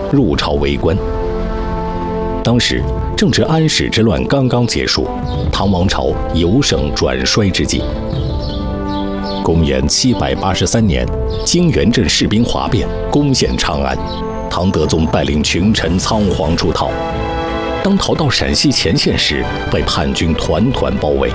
入朝为官。当时正值安史之乱刚刚结束，唐王朝由盛转衰之际。公元783年，金元镇士兵哗变，攻陷长安，唐德宗带领群臣仓皇出逃。当逃到陕西前线时，被叛军团团包围。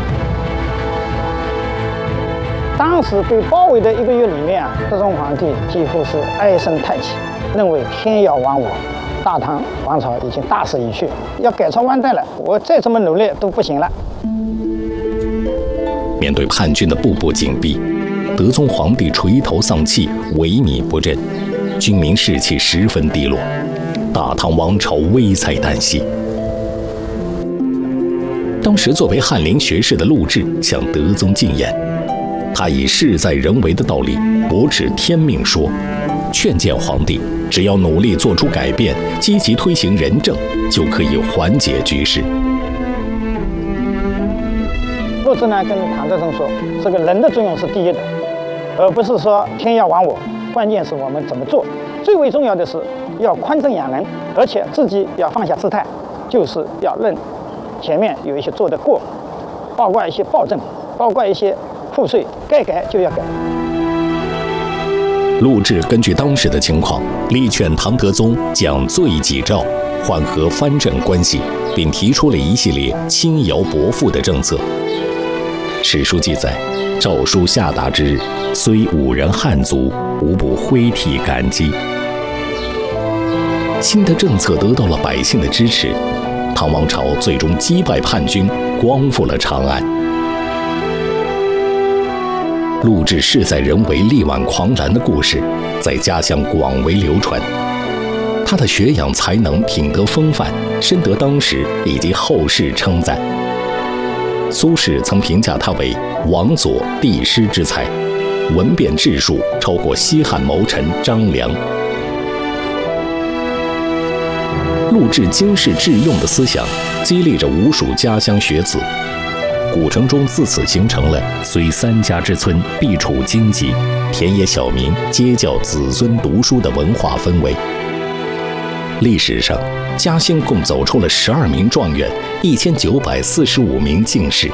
当时被包围的1个月里面，德宗皇帝几乎是唉声叹气，认为天要亡我，大唐王朝已经大势已去，要改朝换代了，我再怎么努力都不行了。 面对叛军的步步紧逼，德宗皇帝垂头丧气，萎靡不振，军民士气十分低落，大唐王朝危在旦夕。当时作为翰林学士的陆贽向德宗进言，他以事在人为的道理驳斥天命说，劝谏皇帝只要努力做出改变，积极推行仁政，就可以缓解局势。 陆贽呢跟唐德宗说，这个人的作用是第一的，而不是说天要亡我，关键是我们怎么做。最为重要的是要宽政养人，而且自己要放下姿态，就是要认前面有一些做得过，包括一些暴政，包括一些赋税，该改就要改。 陆贽根据当时的情况，力劝唐德宗将罪己诏，缓和藩镇关系，并提出了一系列轻徭薄赋的政策。史书记载，诏书下达之日，虽5人汉族，无不挥涕感激。新的政策得到了百姓的支持，唐王朝最终击败叛军，光复了长安。陆贽事在人为、力挽狂澜的故事，在家乡广为流传。他的学养才能、品德风范，深得当时以及后世称赞。苏轼曾评价他为王佐帝师之才，文辩治术超过西汉谋臣张良。陆贽经世致用的思想，激励着无数家乡学子。古城中自此形成了虽3家之村，必处荆棘，田野小民皆教子孙读书的文化氛围。历史上，嘉兴共走出了12名状元，1945名进士。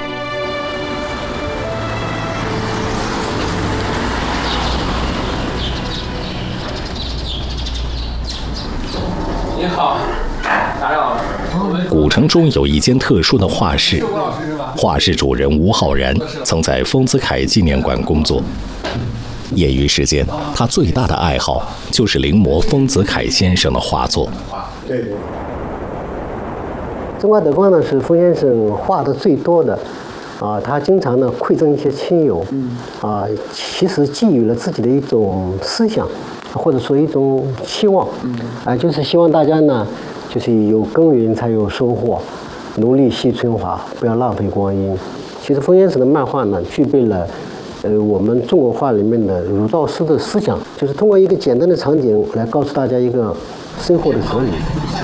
你好，打扰了。 古城中有一间特殊的画室，画室主人吴浩然曾在丰子恺纪念馆工作。业余时间，他最大的爱好就是临摹丰子恺先生的画作。 对。中华德光呢是丰先生画的最多的，他经常呢馈赠一些亲友，其实寄予了自己的一种思想，或者说一种期望，就是希望大家呢，就是有耕耘才有收获，努力惜春华，不要浪费光阴。其实丰先生的漫画呢，具备了我们中国画里面的儒道诗的思想，就是通过一个简单的场景来告诉大家一个生活的哲理。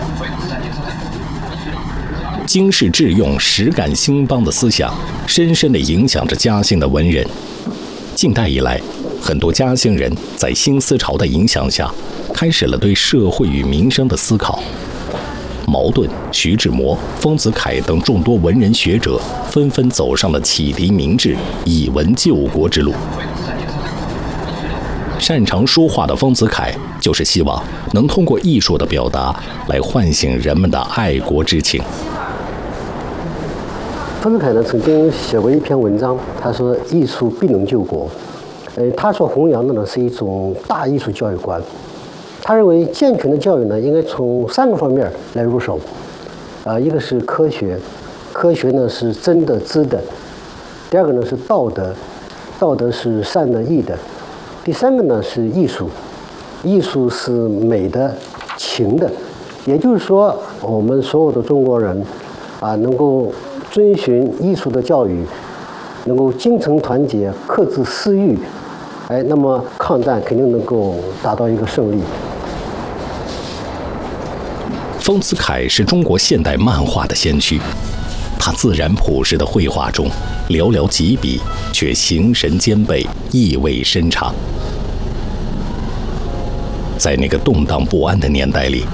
经世致用、实干兴邦的思想，深深地影响着嘉兴的文人。近代以来，很多嘉兴人在新思潮的影响下，开始了对社会与民生的思考。茅盾、徐志摩、丰子恺等众多文人学者纷纷走上了启迪民智、以文救国之路。擅长书画的丰子恺，就是希望能通过艺术的表达来唤醒人们的爱国之情。 丰子恺呢曾经写过一篇文章，他说艺术必能救国。他所弘扬的呢是一种大艺术教育观。他认为健全的教育呢应该从3个方面来入手，一个是科学，科学呢是真的知的；第2个呢是道德，道德是善的义的；第3个呢是艺术，艺术是美的情的。也就是说，我们所有的中国人能够遵循艺术的教育，能够精诚团结，克制私欲，那么抗战肯定能够达到一个胜利。 丰子恺是中国现代漫画的先驱，他自然朴实的绘画中，寥寥几笔，却形神兼备，意味深长。在那个动荡不安的年代里，